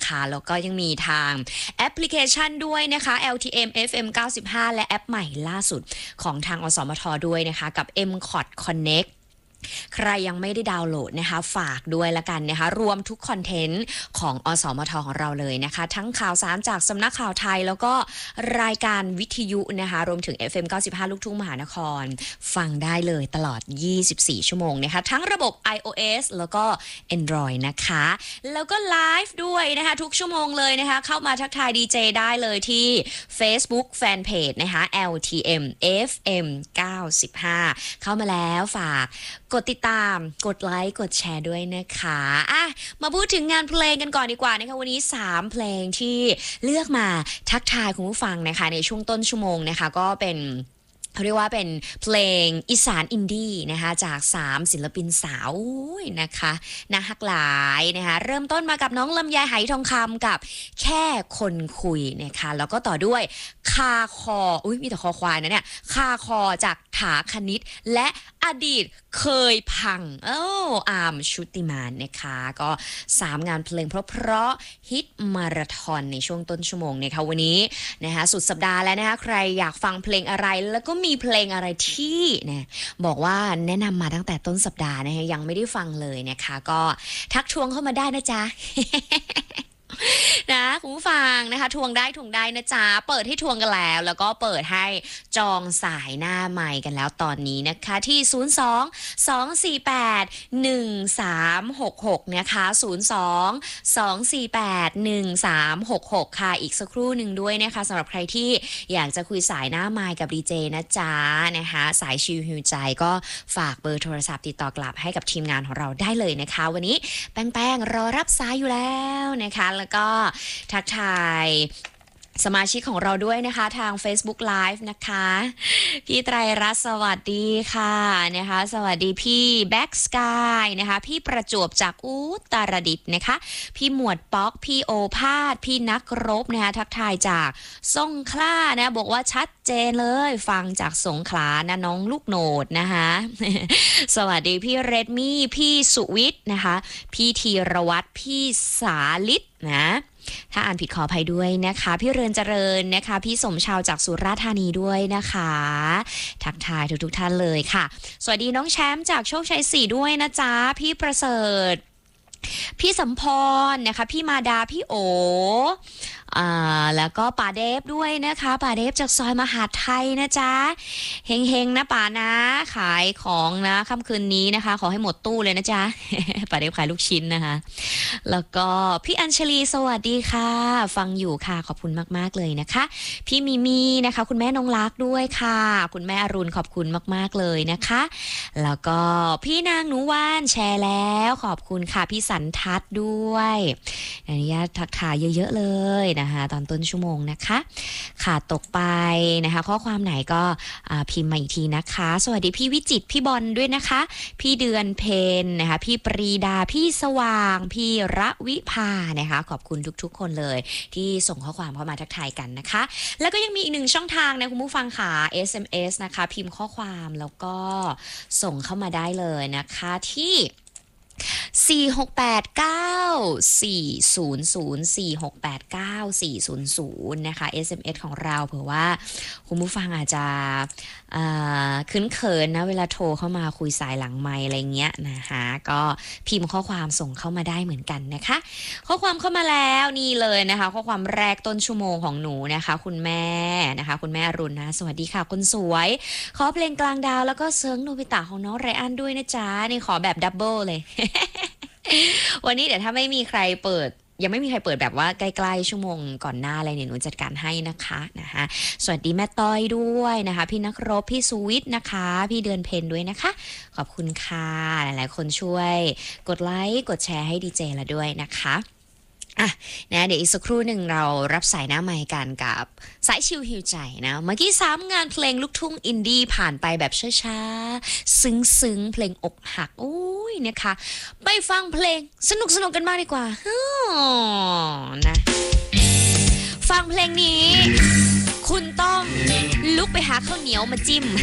นะคะแล้วก็ยังมีทางแอปพลิเคชันด้วยนะคะ LTM FM 95และแอปใหม่ล่าสุดของทางอสมทด้วยนะคะกับ MCOT Connectใครยังไม่ได้ดาวน์โหลดนะคะฝากด้วยละกันนะคะรวมทุกคอนเทนต์ของอสมทของเราเลยนะคะทั้งข่าวสารจากสำนักข่าวไทยแล้วก็รายการวิทยุนะคะรวมถึง FM 95ลูกทุ่งมหานครฟังได้เลยตลอด24ชั่วโมงนะคะทั้งระบบ iOS แล้วก็ Android นะคะแล้วก็ไลฟ์ด้วยนะคะทุกชั่วโมงเลยนะคะเข้ามาทักทายดีเจได้เลยที่ Facebook Fanpage นะคะ LTM FM 95เข้ามาแล้วฝากกดติดตามกดไลค์กดแชร์ด้วยนะคะมาพูดถึงงานเพลงกันก่อนดีกว่านะคะวันนี้3เพลงที่เลือกมาทักทายคุณผู้ฟังนะคะในช่วงต้นชั่วโมงนะคะก็เป็นเขาเรียกว่าเป็นเพลงอีสานอินดี้นะคะจาก3ศิลปินสาวนะคะน่าฮักหลายนะคะเริ่มต้นมากับน้องลำไยไหทองคำกับแค่คนคุยนะคะแล้วก็ต่อด้วยคาคอมีแต่คอควายนะเนี่ยคาคอจากถาคณิตและอดีตเคยพังอาร์มชุติมานนะคะก็3งานเพลงเพราะๆฮิตมาราธอนในช่วงต้นชั่วโมงนะคะวันนี้นะคะสุดสัปดาห์แล้วนะคะใครอยากฟังเพลงอะไรแล้วก็มีเพลงอะไรที่นะบอกว่าแนะนำมาตั้งแต่ต้นสัปดาห์นะคะยังไม่ได้ฟังเลยนะคะก็ทักทวงเข้ามาได้นะจ๊ะ นะคุณผู้ฟังนะคะทวงได้นะจ๊ะเปิดให้ทวงกันแล้วก็เปิดให้จองสายหน้าไมค์กันแล้วตอนนี้นะคะที่02-248-1366นะคะ02-248-1366ค่ะอีกสักครู่หนึ่งด้วยนะคะสำหรับใครที่อยากจะคุยสายหน้าไมค์กับดีเจนะจ๊ะนะคะสายชิลฮิวใจก็ฝากเบอร์โทรศัพท์ติดต่อกลับให้กับทีมงานของเราได้เลยนะคะวันนี้แป้งรอรับสายอยู่แล้วนะคะแล้วก็ทักทายสมาชิกของเราด้วยนะคะทาง Facebook Live นะคะพี่ไตรรัตน์สวัสดีค่ะนะคะสวัสดีพี่แบ็กสกายนะคะพี่ประจวบจากอุตรดิตถ์นะคะพี่หมวดป๊อกพี่โอภาสพี่นักรบนะคะทักทายจากสงขลานะบอกว่าชัดเจนเลยฟังจากสงขลานะน้องลูกโหนดนะคะสวัสดีพี่เรดมี่พี่สุวิทย์นะคะพี่ธีรวัตรพี่สาลิศนะถ้าอ่านผิดขออภัยด้วยนะคะพี่เรือนเจริญนะคะพี่สมชาวจากสุราษฎร์ธานีด้วยนะคะทักทายทุกท่านเลยค่ะสวัสดีน้องแชมป์จากโชคชัย4ด้วยนะจ๊ะพี่ประเสริฐพี่สมพรนะคะพี่มาดาพี่โอแล้วก็ป่าเดฟด้วยนะคะป่าเดฟจากซอยมหาไทยนะจ๊ะเฮงๆนะป่านะขายของนะค่ำคืนนี้นะคะขอให้หมดตู้เลยนะจ๊ะ ป่าเดฟขายลูกชิ้นนะคะแล้วก็พี่อัญชลีสวัสดีค่ะฟังอยู่ค่ะขอบคุณมากๆเลยนะคะพี่มิมีนะคะคุณแม่น้องรักด้วยค่ะคุณแม่อรุณขอบคุณมากๆเลยนะคะแล้วก็พี่นางหนูว่านแชร์แล้วขอบคุณค่ะพี่สันทัศน์ด้วยอนุญาตทักทายเยอะๆเลยนะคะตอนต้นชั่วโมงนะคะขาดตกไปนะคะข้อความไหนก็พิมพ์มาอีกทีนะคะสวัสดีพี่วิจิตรพี่บอลด้วยนะคะพี่เดือนเพนนะคะพี่ปรีดาพี่สว่างพี่ระวิภานะคะขอบคุณทุกๆคนเลยที่ส่งข้อความเข้ามาทักทายกันนะคะแล้วก็ยังมีอีกหนึ่งช่องทางนะคุณผู้ฟังค่ะ SMS นะคะพิมพ์ข้อความแล้วก็ส่งเข้ามาได้เลยนะคะที่4689400 นะคะ SMS ของเราเผื่อว่าคุณผู้ฟังอาจจะขึ้นเขินนะเวลาโทรเข้ามาคุยสายหลังไมค์อะไรเงี้ยนะคะก็พิมพ์ข้อความส่งเข้ามาได้เหมือนกันนะคะข้อความเข้ามาแล้วนี่เลยนะคะข้อความแรกต้นชั่วโมงของหนูนะคะคุณแม่นะคะคุณแม่อรุณนะสวัสดีค่ะคนสวยขอเพลงกลางดาวแล้วก็เซิร์งโนบิตะของน้องไรอันด้วยนะจ๊ะนี่ขอแบบดับเบิลเลย วันนี้เดี๋ยวถ้าไม่มีใครเปิดยังไม่มีใครเปิดแบบว่าใกล้ๆชั่วโมงก่อนหน้าอะไรเนี่ยหนูจัดการให้นะคะสวัสดีแม่ต้อยด้วยนะคะพี่นักรบพี่สุวิทย์นะคะพี่เดือนเพนด้วยนะคะขอบคุณค่ะหลายๆคนช่วยกดไลค์กดแชร์ให้ดีเจละด้วยนะคะนะเดี๋ยวอีกสักครู่หนึ่งเรารับสายหน้าไมค์กันกับสายชิลฮิวใจนะเมื่อกี้3งานเพลงลูกทุ่งอินดี้ผ่านไปแบบช้าๆซึ้งๆเพลงอกหักนะคะไปฟังเพลงสนุกกันมากดีกว่านะฟังเพลงนี้คุณต้องลุกไปหาข้าวเหนียวมาจิ้ม